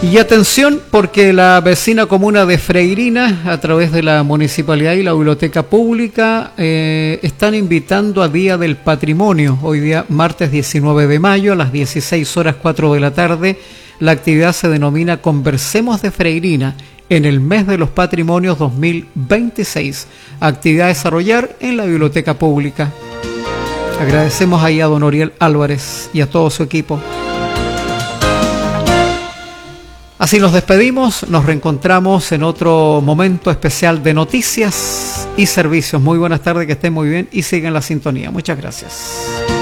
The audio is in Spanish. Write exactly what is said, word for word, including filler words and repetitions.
Y atención, porque la vecina comuna de Freirina, a través de la municipalidad y la biblioteca pública, eh, están invitando a Día del Patrimonio. Hoy día, martes diecinueve de mayo, a las dieciséis horas cuatro de la tarde, la actividad se denomina Conversemos de Freirina en el mes de los patrimonios dos mil veintiséis. Actividad a desarrollar en la biblioteca pública. Agradecemos ahí a don Oriel Álvarez y a todo su equipo. Así nos despedimos, nos reencontramos en otro momento especial de noticias y servicios. Muy buenas tardes, que estén muy bien y sigan la sintonía. Muchas gracias.